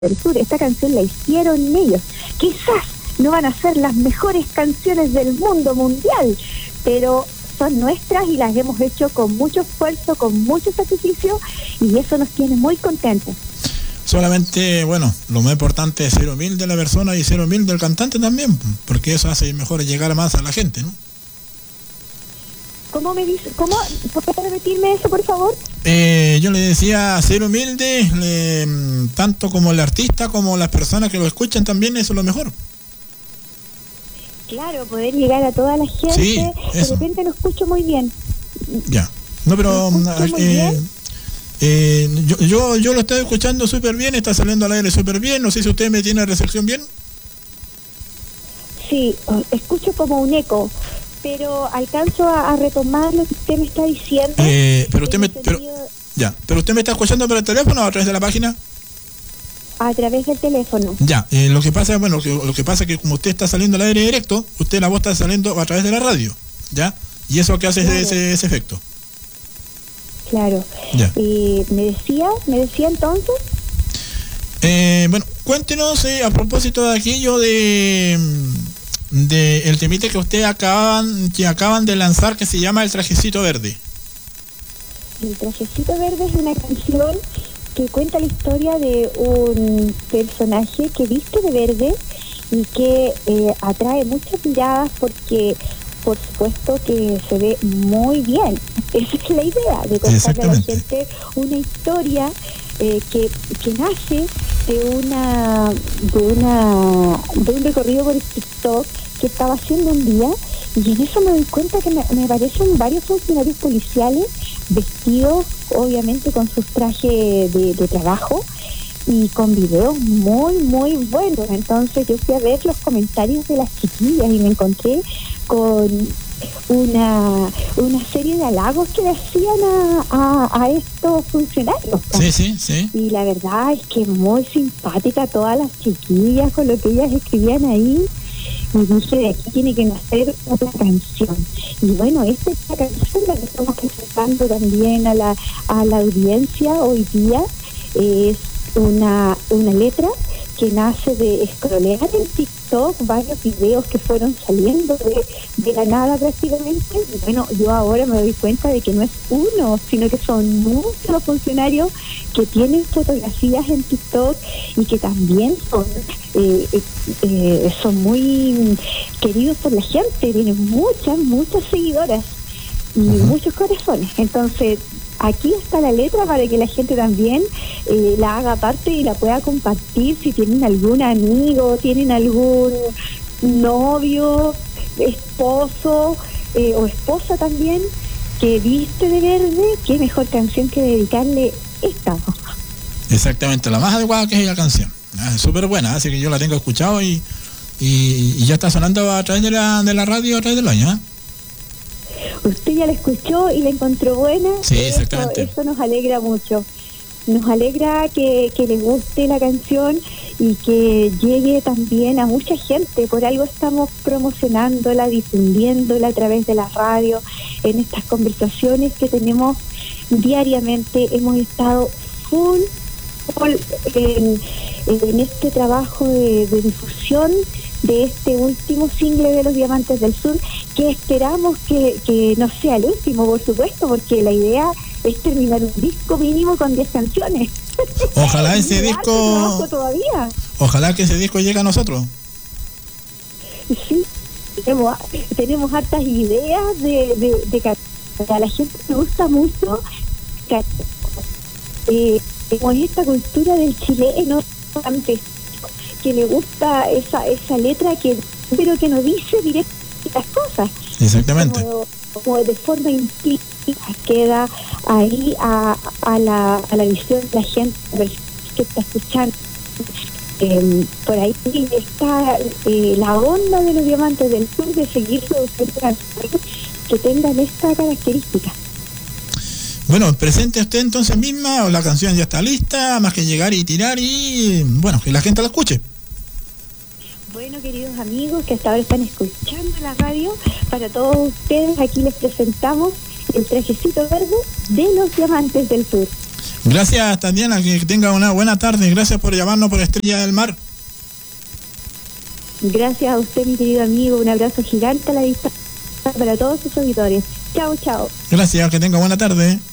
del Sur. Esta canción la hicieron ellos. Quizás no van a ser las mejores canciones del mundo mundial, pero son nuestras y las hemos hecho con mucho esfuerzo, con mucho sacrificio, y eso nos tiene muy contentos. Solamente, bueno, lo más importante es ser humilde la persona y ser humilde el cantante también, porque eso hace mejor llegar más a la gente, ¿no? ¿Cómo me dice? ¿Cómo? ¿Puedes repetirme eso, por favor? Yo le decía, ser humilde, tanto como el artista como las personas que lo escuchan también, eso es lo mejor. Claro, poder llegar a toda la gente. Sí, de repente lo escucho muy bien. Ya. No, pero yo lo estoy escuchando súper bien, está saliendo al aire súper bien. No sé si usted me tiene recepción bien. Sí, escucho como un eco, pero alcanzo a retomar lo que usted me está diciendo. Pero usted me está escuchando por el teléfono o a través de la página. A través del teléfono. Ya, lo que pasa es que como usted está saliendo al aire directo, la voz está saliendo a través de la radio, ¿ya? Y eso que hace ese efecto. Claro. Ya. ¿Me decía entonces? Bueno, cuéntenos a propósito de aquello de el temita que ustedes acaban de lanzar, que se llama El Trajecito Verde. El Trajecito Verde es una canción que cuenta la historia de un personaje que viste de verde y que atrae muchas miradas porque, por supuesto, que se ve muy bien. Esa es la idea, de contarle a la gente una historia que nace de un recorrido por el TikTok que estaba haciendo un día, y en eso me doy cuenta que me aparecen varios funcionarios policiales vestidos obviamente con sus trajes de trabajo y con videos muy muy buenos. Entonces yo fui a ver los comentarios de las chiquillas y me encontré con una serie de halagos que le hacían a estos funcionarios. Sí. Y la verdad es que muy simpática todas las chiquillas con lo que ellas escribían ahí. Y dije, de aquí tiene que nacer otra canción. Y bueno, esta canción la que estamos presentando también a la audiencia hoy día es una letra que nace de scrollear en TikTok varios videos que fueron saliendo de la nada prácticamente. Y bueno, yo ahora me doy cuenta de que no es uno, sino que son muchos los funcionarios que tienen fotografías en TikTok y que también son muy queridos por la gente, tienen muchas seguidoras y muchos corazones. Entonces aquí está la letra para que la gente también la haga parte y la pueda compartir. Si tienen algún amigo, tienen algún novio, esposo o esposa también que viste de verde, qué mejor canción que dedicarle esta. Exactamente, la más adecuada que es la canción. Es súper buena, así que yo la tengo escuchado y ya está sonando a través de la radio, a través del año, ¿eh? Usted ya la escuchó y la encontró buena. Sí, exactamente. Eso nos alegra mucho. Nos alegra que les guste la canción y que llegue también a mucha gente. Por algo estamos promocionándola, difundiéndola a través de la radio, en estas conversaciones que tenemos diariamente. Hemos estado full en este trabajo de difusión de este último single de Los Diamantes del Sur, que esperamos que no sea el último, por supuesto, porque la idea es terminar un disco mínimo con 10 canciones. Ojalá ese disco todavía. Ojalá que ese disco llegue a nosotros. Sí, tenemos hartas ideas de a la gente le gusta mucho como esta cultura del chileno antes, que le gusta esa letra pero que no dice directamente las cosas. Exactamente. Como de forma implícita queda ahí a la visión de la gente que está escuchando. Por ahí está la onda de Los Diamantes del Sur de seguir produciendo canciones que tengan esta característica. Bueno, presente usted entonces misma, o la canción ya está lista, más que llegar y tirar y, bueno, que la gente la escuche. Bueno, queridos amigos que hasta ahora están escuchando la radio, para todos ustedes aquí les presentamos El Trajecito Verde de Los Diamantes del Sur. Gracias, Tatiana, que tenga una buena tarde. Gracias por llamarnos por Estrella del Mar. Gracias a usted, mi querido amigo. Un abrazo gigante a la distancia para todos sus auditores. Chao, chao. Gracias, que tenga buena tarde.